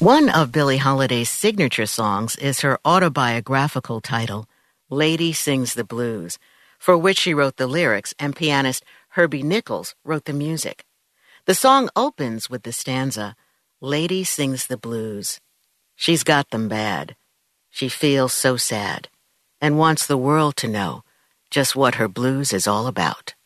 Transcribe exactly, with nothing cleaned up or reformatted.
One of Billie Holiday's signature songs is her autobiographical title, Lady Sings the Blues, for which she wrote the lyrics and pianist Herbie Nichols wrote the music. The song opens with the stanza, Lady sings the blues. She's got them bad. She feels so sad and wants the world to know just what her blues is all about.